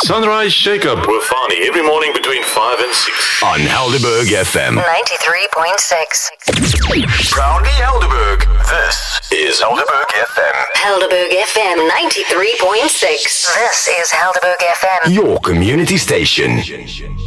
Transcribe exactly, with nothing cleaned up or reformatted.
Sunrise Shake-Up with Fani every morning between five and six on Helderberg F M ninety-three point six. Proudly Helderberg. This is Helderberg F M. Helderberg F M ninety-three point six. This is Helderberg F M. Your community station.